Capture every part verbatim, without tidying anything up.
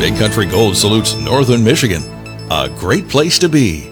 Big Country Gold salutes Northern Michigan. A great place to be.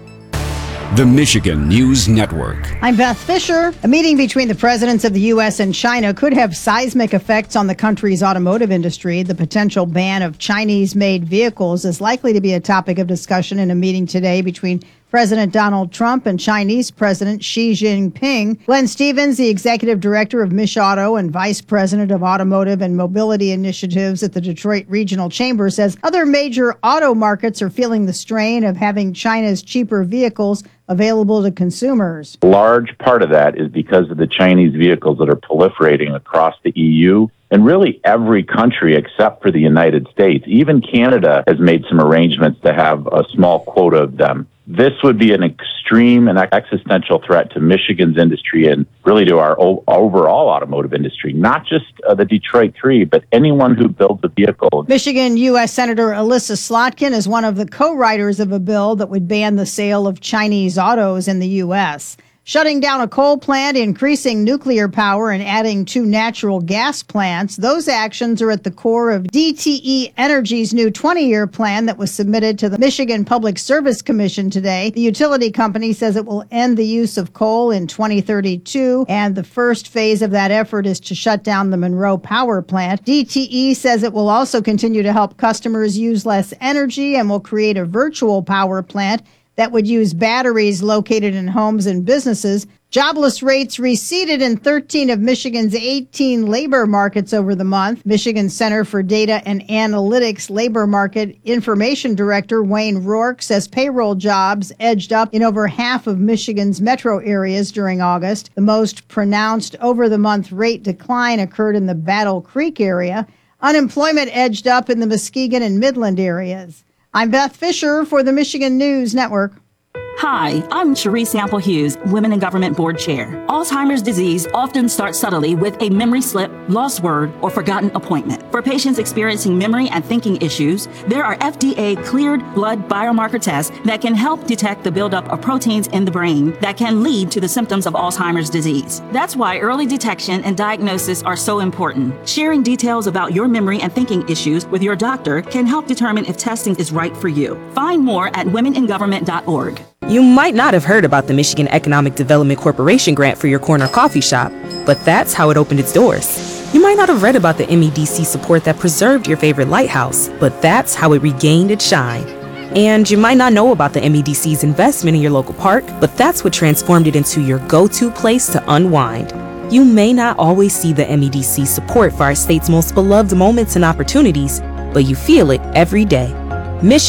The Michigan News Network. I'm Beth Fisher. A meeting between the presidents of the U S and China could have seismic effects on the country's automotive industry. The potential ban of Chinese-made vehicles is likely to be a topic of discussion in a meeting today between President Donald Trump and Chinese President Xi Jinping. Glenn Stevens, the executive director of Mich Auto and vice president of automotive and mobility initiatives at the Detroit Regional Chamber, says other major auto markets are feeling the strain of having China's cheaper vehicles available to consumers. A large part of that is because of the Chinese vehicles that are proliferating across the E U and really every country except for the United States. Even Canada has made some arrangements to have a small quota of them. This would be an extreme and existential threat to Michigan's industry and really to our o- overall automotive industry, not just uh, the Detroit Three, but anyone who builds a vehicle. Michigan U S Senator Elissa Slotkin is one of the co-writers of a bill that would ban the sale of Chinese autos in the U S Shutting down a coal plant, increasing nuclear power, and adding two natural gas plants. Those actions are at the core of D T E Energy's new twenty-year plan that was submitted to the Michigan Public Service Commission today. The utility company says it will end the use of coal in twenty thirty-two, and the first phase of that effort is to shut down the Monroe Power Plant. D T E says it will also continue to help customers use less energy and will create a virtual power plant that would use batteries located in homes and businesses. Jobless rates receded in thirteen of Michigan's eighteen labor markets over the month. Michigan Center for Data and Analytics Labor Market Information Director Wayne Rourke says payroll jobs edged up in over half of Michigan's metro areas during August. The most pronounced over-the-month rate decline occurred in the Battle Creek area. Unemployment edged up in the Muskegon and Midland areas. I'm Beth Fisher for the Michigan News Network. Hi, I'm Cherie Sample Hughes, Women in Government Board Chair. Alzheimer's disease often starts subtly with a memory slip, lost word, or forgotten appointment. For patients experiencing memory and thinking issues, there are F D A-cleared blood biomarker tests that can help detect the buildup of proteins in the brain that can lead to the symptoms of Alzheimer's disease. That's why early detection and diagnosis are so important. Sharing details about your memory and thinking issues with your doctor can help determine if testing is right for you. Find more at women in government dot org. You might not have heard about the Michigan Economic Development Corporation grant for your corner coffee shop, but that's how it opened its doors. You might not have read about the M E D C support that preserved your favorite lighthouse, but that's how it regained its shine. And you might not know about the M E D C's investment in your local park, but that's what transformed it into your go-to place to unwind. You may not always see the M E D C support for our state's most beloved moments and opportunities, but you feel it every day. Michigan